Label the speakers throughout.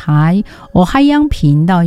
Speaker 1: 台海洋频道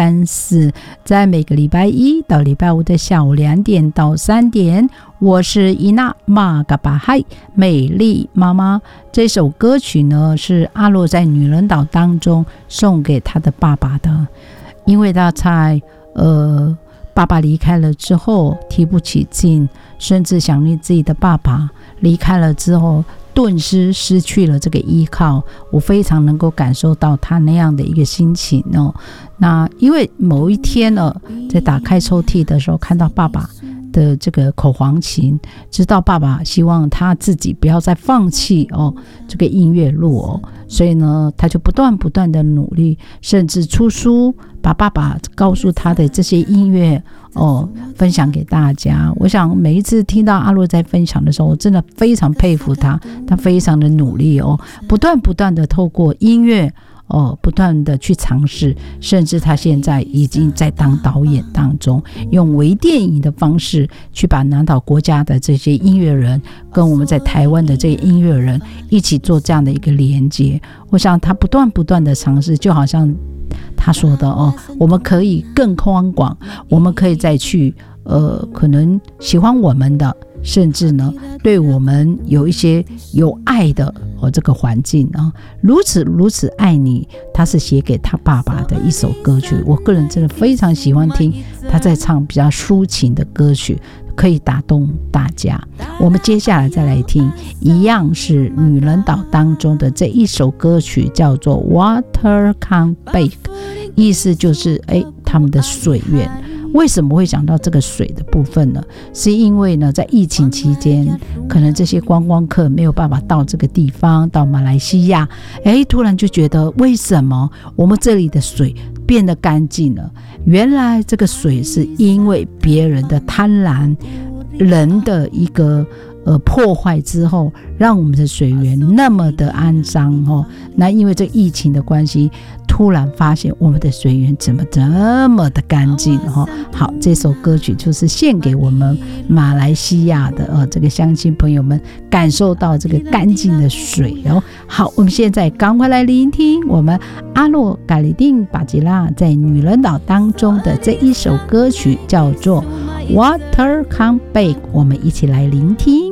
Speaker 1: 134，在每个礼拜一到礼拜五的下午2点到3点，我是伊娜玛嘎巴嗨美丽妈妈。这首歌曲呢是阿洛在女人岛当中送给他的爸爸的，因为他在爸爸离开了之后提不起劲，甚至想念自己的爸爸离开了之后顿时失去了这个依靠，我非常能够感受到他那样的一个心情哦。那因为某一天呢，在打开抽屉的时候看到爸爸的这个口簧琴，知道爸爸希望他自己不要再放弃这个音乐路所以呢他就不断的努力，甚至出书，把爸爸告诉他的这些音乐分享给大家。我想每一次听到阿洛在分享的时候，我真的非常佩服他非常的努力不断的透过音乐不断的去尝试，甚至他现在已经在当导演当中，用微电影的方式去把南岛国家的这些音乐人跟我们在台湾的这些音乐人一起做这样的一个连接。我想他不断的尝试，就好像他说的我们可以更宽广，我们可以再去可能喜欢我们的，甚至呢对我们有一些有爱的这个环境如此爱你，他是写给他爸爸的一首歌曲。我个人真的非常喜欢听他在唱比较抒情的歌曲，可以打动大家。我们接下来再来听一样是女人岛当中的这一首歌曲，叫做 Water Can Bake， 意思就是他们的水源。为什么会讲到这个水的部分呢？是因为呢在疫情期间，可能这些观光客没有办法到这个地方，到马来西亚突然就觉得为什么我们这里的水变得干净了？原来这个水是因为别人的贪婪，人的一个破坏之后，让我们的水源那么的肮脏那因为这疫情的关系，突然发现我们的水源怎么这么的干净好，这首歌曲就是献给我们马来西亚的这个乡亲朋友们，感受到这个干净的水好，我们现在赶快来聆听我们阿洛嘎里丁巴吉拉在女人岛当中的这一首歌曲，叫做 Water Can Bake， 我们一起来聆听。